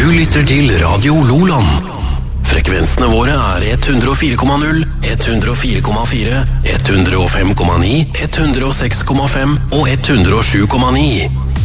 lytter til Radio Loland. Frekvensene våre er 104,0, 104,4, 105,9, 106,5 og 107,9.